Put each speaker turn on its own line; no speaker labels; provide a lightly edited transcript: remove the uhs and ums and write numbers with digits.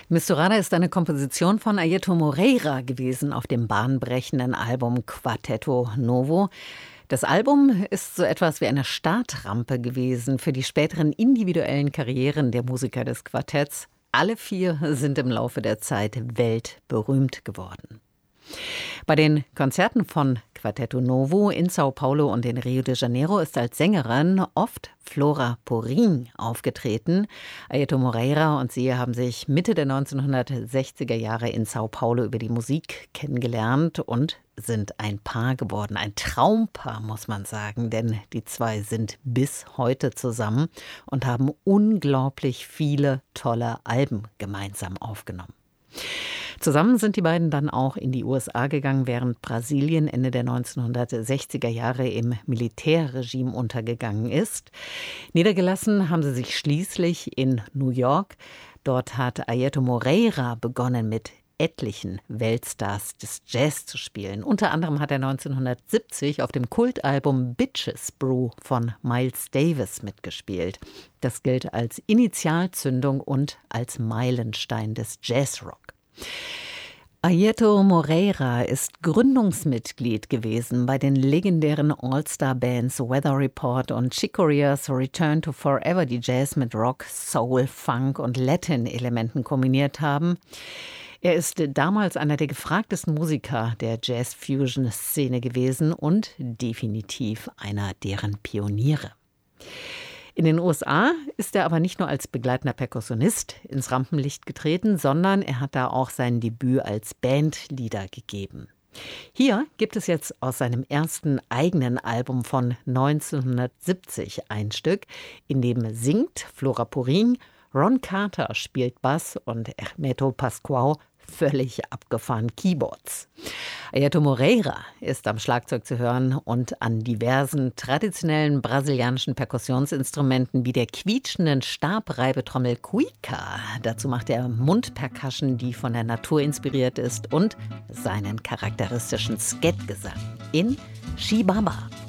Misturada ist eine Komposition von Airto Moreira gewesen auf dem bahnbrechenden Album Quarteto Novo. Das Album ist so etwas wie eine Startrampe gewesen für die späteren individuellen Karrieren der Musiker des Quartetts. Alle 4 sind im Laufe der Zeit weltberühmt geworden. Bei den Konzerten von Quarteto Novo in Sao Paulo und in Rio de Janeiro ist als Sängerin oft Flora Purim aufgetreten. Airto Moreira und sie haben sich Mitte der 1960er Jahre in Sao Paulo über die Musik kennengelernt und sind ein Paar geworden. Ein Traumpaar, muss man sagen, denn die 2 sind bis heute zusammen und haben unglaublich viele tolle Alben gemeinsam aufgenommen. Zusammen sind die beiden dann auch in die USA gegangen, während Brasilien Ende der 1960er Jahre im Militärregime untergegangen ist. Niedergelassen haben sie sich schließlich in New York. Dort hat Airto Moreira begonnen, mit etlichen Weltstars des Jazz zu spielen. Unter anderem hat er 1970 auf dem Kultalbum Bitches Brew von Miles Davis mitgespielt. Das gilt als Initialzündung und als Meilenstein des Jazzrock. Airto Moreira ist Gründungsmitglied gewesen bei den legendären All-Star-Bands Weather Report und Chick Corea's Return to Forever, die Jazz mit Rock, Soul, Funk und Latin-Elementen kombiniert haben. Er ist damals einer der gefragtesten Musiker der Jazz-Fusion-Szene gewesen und definitiv einer deren Pioniere. In den USA ist er aber nicht nur als begleitender Perkussionist ins Rampenlicht getreten, sondern er hat da auch sein Debüt als Bandleader gegeben. Hier gibt es jetzt aus seinem ersten eigenen Album von 1970 ein Stück, in dem singt Flora Purim, Ron Carter spielt Bass und Hermeto Pascoal völlig abgefahren Keyboards. Airto Moreira ist am Schlagzeug zu hören und an diversen traditionellen brasilianischen Perkussionsinstrumenten wie der quietschenden Stabreibetrommel Cuica. Dazu macht er Mundpercussion, die von der Natur inspiriert ist, und seinen charakteristischen Sket-Gesang in Chibaba.